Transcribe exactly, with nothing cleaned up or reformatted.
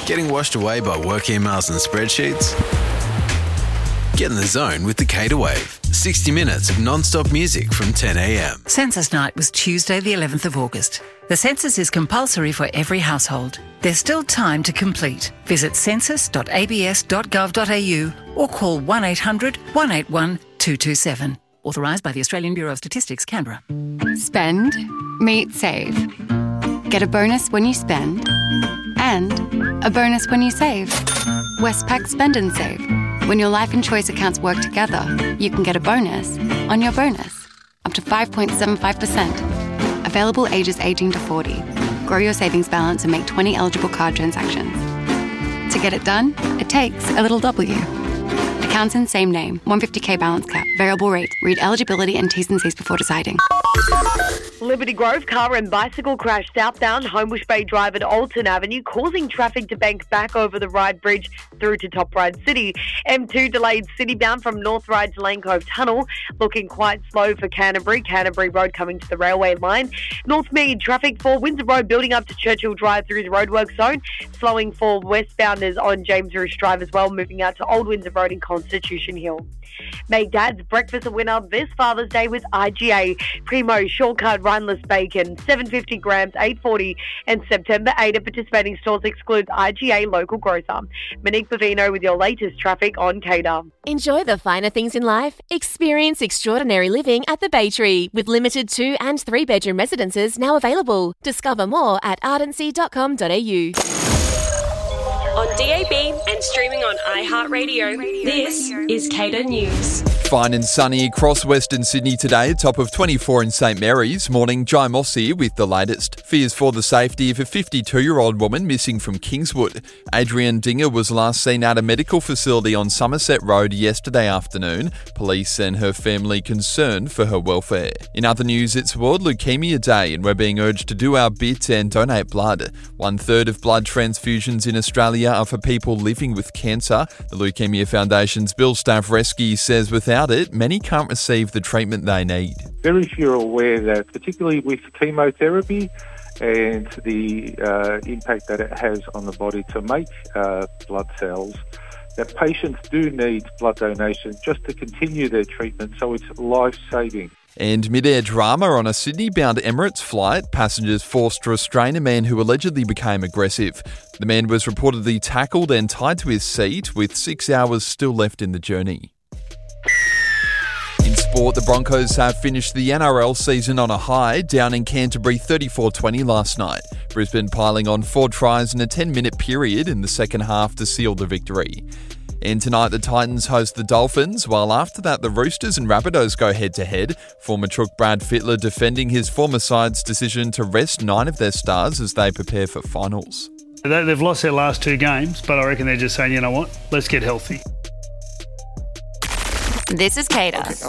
Getting washed away by work emails and spreadsheets? Get in the zone with the Cater Wave. sixty minutes of non-stop music from ten a.m. Census night was Tuesday the eleventh of August. The census is compulsory for every household. There's still time to complete. Visit census dot a b s dot gov dot a u or call one eight hundred one eight one two two seven. Authorised by the Australian Bureau of Statistics, Canberra. Spend, meet, save. Get a bonus when you spend and a bonus when you save. Westpac Spend and Save. When your Life and Choice accounts work together, you can get a bonus on your bonus, up to five point seven five percent. Available ages eighteen to forty. Grow your savings balance and make twenty eligible card transactions. To get it done, it takes a little W. Accounts in same name, one hundred fifty thousand balance cap, variable rate. Read eligibility and T's and C's before deciding. Liberty Grove car and bicycle crash southbound Homebush Bay Drive at Alton Avenue, causing traffic to bank back over the Ryde Bridge through to Top Ryde City. M two delayed citybound from North Ryde to Lane Cove Tunnel, looking quite slow for Canterbury. Canterbury Road coming to the railway line. North Mead traffic for Windsor Road building up to Churchill Drive through the roadwork zone, slowing for westbounders on James Roosh Drive as well, moving out to Old Windsor Road in Constitution Hill. Make Dad's breakfast a winner this Father's Day with I G A. Primo shortcut rineless bacon, seven hundred fifty grams, eight forty, and September eighth at participating stores excludes I G A local grocer. Monique Bavino with your latest traffic on Cater. Enjoy the finer things in life. Experience extraordinary living at the Bay Tree with limited two and three bedroom residences now available. Discover more at ardency dot com dot a u. On D A B and streaming on iHeartRadio, this is Cater News. Fine and sunny across Western Sydney today, top of twenty-four in St Mary's. Morning, Jai Moss here with the latest. Fears for the safety of a fifty-two-year-old woman missing from Kingswood. Adrienne Dinger was last seen at a medical facility on Somerset Road yesterday afternoon. Police and her family concerned for her welfare. In other news, it's World Leukaemia Day and we're being urged to do our bit and donate blood. One third of blood transfusions in Australia are for people living with cancer. The Leukaemia Foundation's Bill Stavreski says without it, many can't receive the treatment they need. Very few are aware that, particularly with chemotherapy and the uh, impact that it has on the body to make uh, blood cells, that patients do need blood donation just to continue their treatment, so it's life-saving. And mid-air drama on a Sydney-bound Emirates flight. Passengers forced to restrain a man who allegedly became aggressive. The man was reportedly tackled and tied to his seat, with six hours still left in the journey. In sport, the Broncos have finished the N R L season on a high, down in Canterbury thirty-four twenty last night. Brisbane piling on four tries in a ten-minute period in the second half to seal the victory. And tonight the Titans host the Dolphins, while after that the Roosters and Rabbitohs go head-to-head. Former Chook Brad Fittler defending his former side's decision to rest nine of their stars as they prepare for finals. They've lost their last two games, but I reckon they're just saying, you know what, let's get healthy. This is Cater.